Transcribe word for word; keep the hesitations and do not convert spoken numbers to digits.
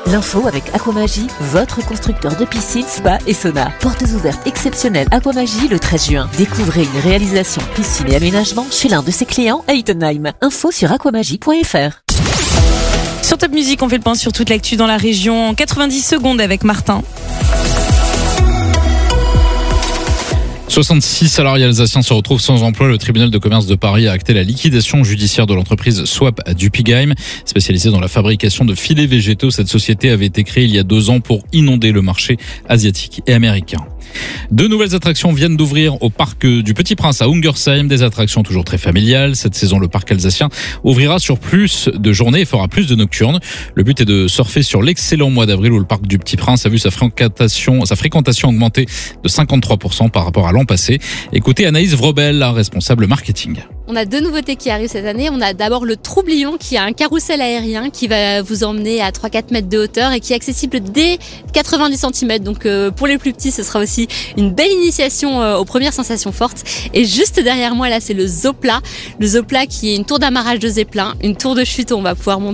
L'info avec Aquamagie, votre constructeur de piscine, spa et sauna. Portes ouvertes exceptionnelles Aquamagie le treize juin. Découvrez une réalisation piscine et aménagement chez l'un de ses clients à Ittenheim. Info sur aquamagie point f r. Sur Top Music, on fait le point sur toute l'actu dans la région en quatre-vingt-dix secondes avec Martin. soixante-six salariés alsaciens se retrouvent sans emploi. Le tribunal de commerce de Paris a acté la liquidation judiciaire de l'entreprise Swap à Dupigheim. Spécialisée dans la fabrication de filets végétaux, cette société avait été créée il y a deux ans pour inonder le marché asiatique et américain. Deux nouvelles attractions viennent d'ouvrir au parc du Petit Prince à Ungersheim, des attractions toujours très familiales. Cette saison, le parc alsacien ouvrira sur plus de journées et fera plus de nocturnes. Le but est de surfer sur l'excellent mois d'avril où le parc du Petit Prince a vu sa fréquentation, sa fréquentation augmenter de cinquante-trois pour cent par rapport à l'an passé. Écoutez Anaïs Vrobel, la responsable marketing. On a deux nouveautés qui arrivent cette année. On a d'abord le Troublion qui a un carrousel aérien qui va vous emmener à trois à quatre mètres de hauteur et qui est accessible dès quatre-vingt-dix centimètres. Donc euh, pour les plus petits, ce sera aussi une belle initiation euh, aux premières sensations fortes. Et juste derrière moi, là, c'est le Zopla. Le Zopla qui est une tour d'amarrage de zeppelin, une tour de chute où on va pouvoir monter